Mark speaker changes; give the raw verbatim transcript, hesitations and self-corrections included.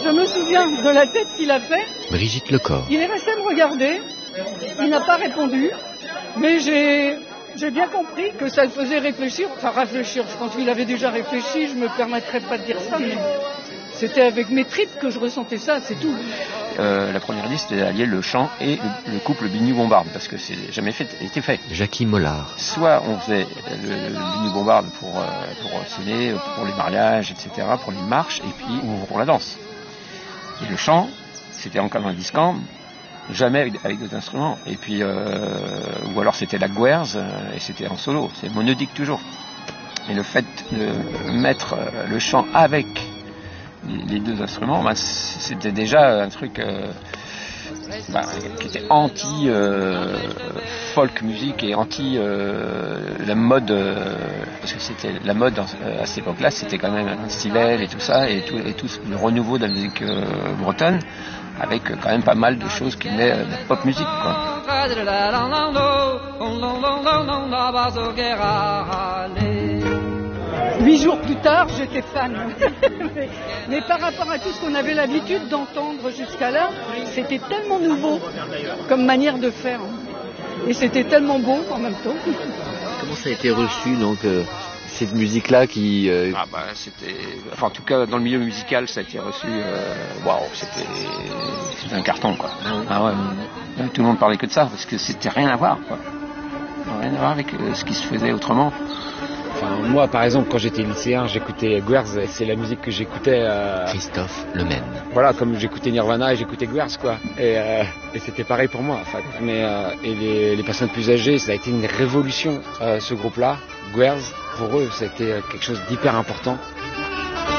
Speaker 1: je me souviens de la tête qu'il a fait.
Speaker 2: Brigitte Lecor.
Speaker 1: Il est resté me regarder, il n'a pas répondu, mais j'ai, j'ai bien compris que ça le faisait réfléchir. Enfin réfléchir, je pense qu'il avait déjà réfléchi, je me permettrais pas de dire ça, mais c'était avec mes tripes que je ressentais ça, c'est tout.
Speaker 3: Euh, la première liste, c'était d'allier le chant et le, le couple Biniou-Bombarde, parce que c'est jamais fait, été fait.
Speaker 2: Jackie Mollard.
Speaker 3: Soit on faisait le, le Biniou-Bombarde pour, euh, pour sonner, pour les mariages, et cetera, pour les marches, et puis ou pour la danse. Et le chant, c'était encore un discam, jamais avec, avec d'autres instruments. Et puis, euh, ou alors c'était la guerze, et c'était en solo, c'est monodique toujours. Et le fait de mettre le chant avec les deux instruments, bah, c'était déjà un truc euh, bah, qui était anti euh, folk musique et anti euh, la mode, euh, parce que c'était la mode euh, à cette époque-là, c'était quand même un Stivell et tout ça, et tout, et tout le renouveau de la musique euh, bretonne, avec quand même pas mal de choses qui venaient de la pop musique, quoi.
Speaker 1: Huit jours plus tard, j'étais fan. mais, mais par rapport à tout ce qu'on avait l'habitude d'entendre jusqu'à là, c'était tellement nouveau comme manière de faire. Et c'était tellement beau en même temps.
Speaker 2: Comment ça a été reçu, donc, euh, cette musique-là qui... Euh...
Speaker 3: Ah bah c'était... Enfin en tout cas dans le milieu musical ça a été reçu... Waouh, wow, c'était... c'était un carton, quoi. Ah ouais, ouais, tout le monde parlait que de ça, parce que c'était rien à voir, quoi. Rien à voir avec euh, ce qui se faisait autrement.
Speaker 4: Enfin, moi, par exemple, quand j'étais lycéen, j'écoutais Guerz, c'est la musique que j'écoutais... Euh...
Speaker 2: Christophe Lemaine.
Speaker 4: Voilà, comme j'écoutais Nirvana et j'écoutais Guerz, quoi. Et, euh, et c'était pareil pour moi, en fait. Mais, euh, et les, les personnes plus âgées, ça a été une révolution, euh, ce groupe-là. Guerz, pour eux, c'était quelque chose d'hyper important.